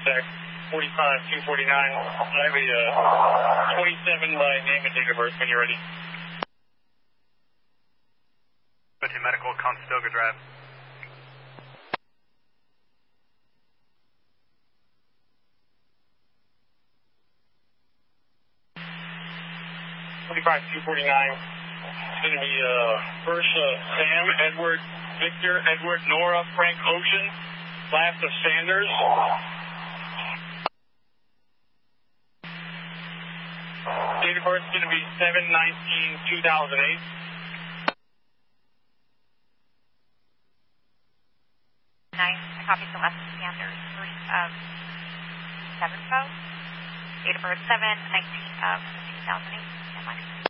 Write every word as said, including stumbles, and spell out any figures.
contact. forty-five two forty-nine. I have a uh, twenty-seven by name and date of birth when you're ready. Go to medical, Conestoga Drive. forty-five two forty-nine. It's going to be uh, first uh, Sam, Edward, Victor, Edward, Nora, Frank, Ocean, last of Sanders. Date of birth is going to be seven nineteen two thousand eight. Nice. I copied the last of Sanders. Three of seven phone. Date of birth seven nineteen of two thousand eight.